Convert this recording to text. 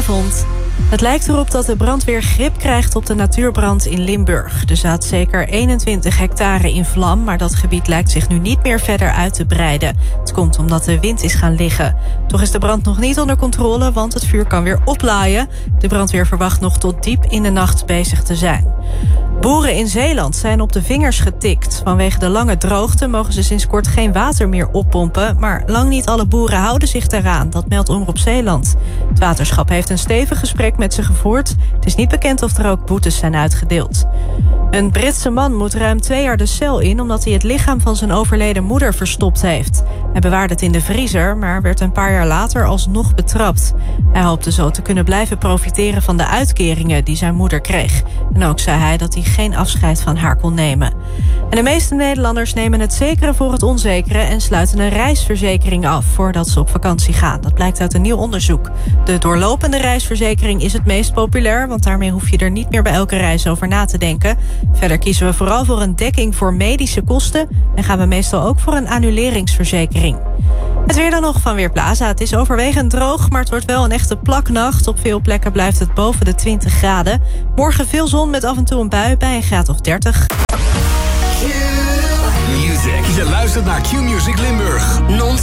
Goedenavond. Het lijkt erop dat de brandweer grip krijgt op de natuurbrand in Limburg. Er staat zeker 21 hectare in vlam, maar dat gebied lijkt zich nu niet meer verder uit te breiden. Het komt omdat de wind is gaan liggen. Toch is de brand nog niet onder controle, want het vuur kan weer oplaaien. De brandweer verwacht nog tot diep in de nacht bezig te zijn. Boeren in Zeeland zijn op de vingers getikt. Vanwege de lange droogte mogen ze sinds kort geen water meer oppompen. Maar lang niet alle boeren houden zich daaraan. Dat meldt Omroep Zeeland. Het waterschap heeft een stevig gesprek met ze gevoerd. Het is niet bekend of er ook boetes zijn uitgedeeld. Een Britse man moet ruim 2 jaar de cel in omdat hij het lichaam van zijn overleden moeder verstopt heeft. Hij bewaarde het in de vriezer, maar werd een paar jaar later alsnog betrapt. Hij hoopte zo te kunnen blijven profiteren van de uitkeringen die zijn moeder kreeg. En ook zei hij dat hij geen afscheid van haar kon nemen. En de meeste Nederlanders nemen het zekere voor het onzekere en sluiten een reisverzekering af voordat ze op vakantie gaan. Dat blijkt uit een nieuw onderzoek. De doorlopende reisverzekering is het meest populair, want daarmee hoef je er niet meer bij elke reis over na te denken. Verder kiezen we vooral voor een dekking voor medische kosten en gaan we meestal ook voor een annuleringsverzekering. Het weer dan nog van Weerplaza. Het is overwegend droog, maar het wordt wel een echte plaknacht. Op veel plekken blijft het boven de 20 graden. Morgen veel zon met af en toe een bui bij een graad of 30. Je luistert naar Q-Music Limburg.